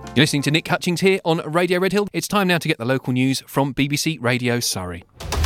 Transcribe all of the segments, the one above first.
You're listening to Nick Hutchings here on Radio Red Hill. It's time now to get the local news from BBC Radio Surrey.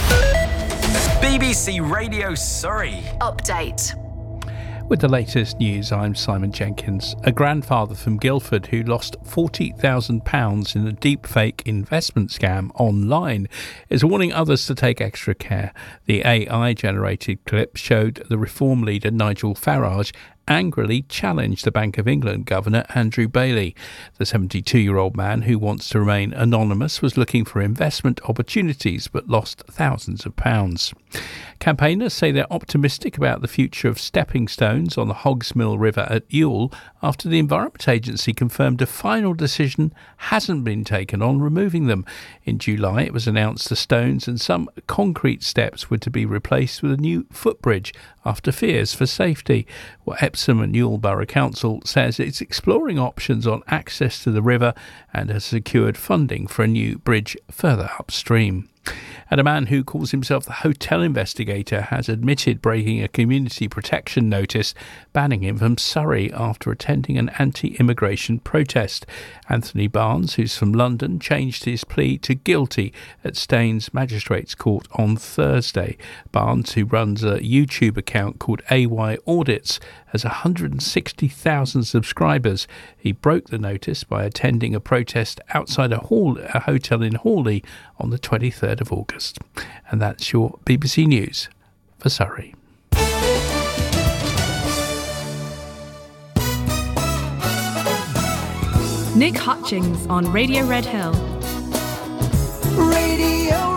BBC Radio Surrey. Update. With the latest news, I'm Simon Jenkins. A grandfather from Guildford who lost £40,000 in a deepfake investment scam online is warning others to take extra care. The AI-generated clip showed the Reform leader Nigel Farage angrily challenged the Bank of England Governor Andrew Bailey. The 72-year-old man, who wants to remain anonymous, was looking for investment opportunities but lost thousands of pounds. Campaigners say they're optimistic about the future of stepping stones on the Hogsmill River at Ewell after the Environment Agency confirmed a final decision hasn't been taken on removing them. In July, it was announced the stones and some concrete steps were to be replaced with a new footbridge after fears for safety. Well, Epsom and Ewell Borough Council says it's exploring options on access to the river and has secured funding for a new bridge further upstream. And a man who calls himself the hotel investigator has admitted breaking a community protection notice banning him from Surrey after attending an anti-immigration protest. Anthony Barnes, who's from London, changed his plea to guilty at Staines Magistrates Court on Thursday. Barnes, who runs a YouTube account called AY Audits, has 160,000 subscribers. He broke the notice by attending a protest outside a hotel in Hawley on the 23rd of August. And that's your BBC News for Surrey. Nick Hutchings on Radio Red Hill. Radio